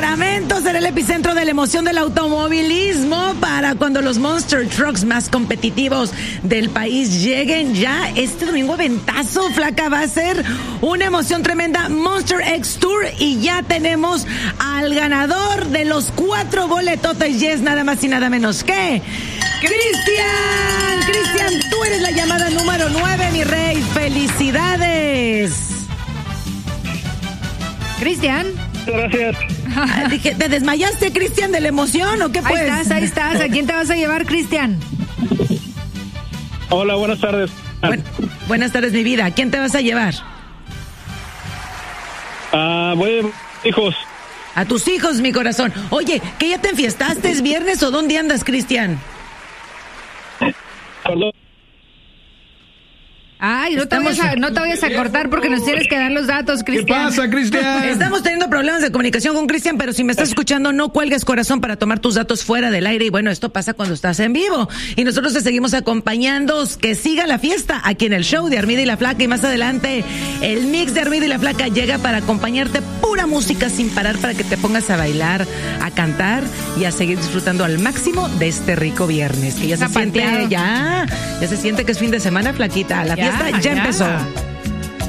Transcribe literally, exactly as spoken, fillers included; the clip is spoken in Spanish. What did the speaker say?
Sacramento será el epicentro de la emoción del automovilismo para cuando los Monster Trucks más competitivos del país lleguen ya este domingo. Ventazo, flaca, va a ser una emoción tremenda. Monster X Tour, y ya tenemos al ganador de los cuatro boletotes, y es nada más y nada menos que Cristian. Cristian, tú eres la llamada número nueve, mi rey. ¡Felicidades! Cristian. Gracias. Ah, dije, ¿te desmayaste, Cristian, de la emoción o qué pues? Ahí estás, ahí estás. ¿A quién te vas a llevar, Cristian? Hola, buenas tardes. Buen, buenas tardes, mi vida. ¿A quién te vas a llevar? Ah, uh, voy a hijos. A tus hijos, mi corazón. Oye, ¿que ya te enfiestaste? ¿Es viernes o dónde andas, Cristian? Perdón. Ay, no te, vayas a, no te vayas a cortar porque nos tienes que dar los datos, Cristian. ¿Qué pasa, Cristian? Estamos teniendo problemas de comunicación con Cristian, pero si me estás escuchando, no cuelgues, corazón, para tomar tus datos fuera del aire. Y bueno, esto pasa cuando estás en vivo. Y nosotros te seguimos acompañando. Que siga la fiesta aquí en el show de Armida y la Flaca. Y más adelante, el mix de Armida y la Flaca llega para acompañarte, pura música sin parar, para que te pongas a bailar, a cantar y a seguir disfrutando al máximo de este rico viernes. Que ya se siente, ya, ya se siente que es fin de semana, Flaquita. La Ya, fiesta ya, ya empezó.